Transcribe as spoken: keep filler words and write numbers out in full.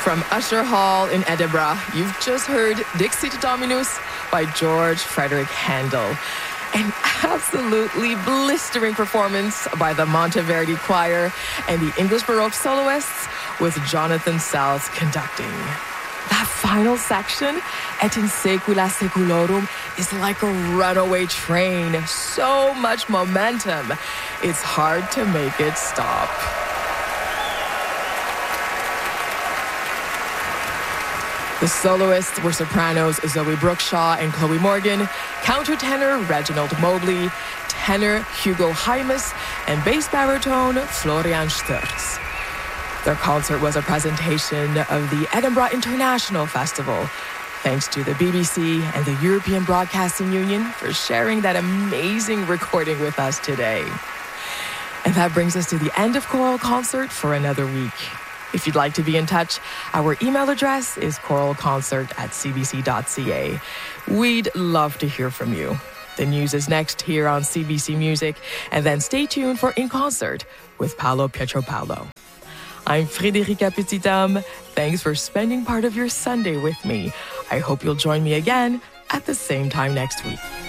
From Usher Hall in Edinburgh, you've just heard Dixie to Dominus by George Frederick Handel. An absolutely blistering performance by the Monteverdi Choir and the English Baroque soloists with Jonathan Sells conducting. That final section, Et in Secula Seculorum, is like a runaway train. So much momentum. It's hard to make it stop. The soloists were sopranos Zoe Brookshaw and Chloe Morgan, countertenor Reginald Mobley, tenor Hugo Hymas, and bass baritone Florian Sturz. Their concert was a presentation of the Edinburgh International Festival. Thanks to the B B C and the European Broadcasting Union for sharing that amazing recording with us today. And that brings us to the end of Choral Concert for another week. If you'd like to be in touch, our email address is choralconcert at c b c dot c a. We'd love to hear from you. The news is next here on C B C Music, and then stay tuned for In Concert with Paolo Pietropalo. I'm Frédérica Petithomme. Thanks for spending part of your Sunday with me. I hope you'll join me again at the same time next week.